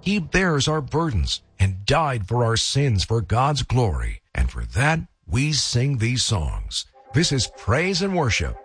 He bears our burdens and died for our sins for God's glory. And for that, we sing these songs. This is Praise and Worship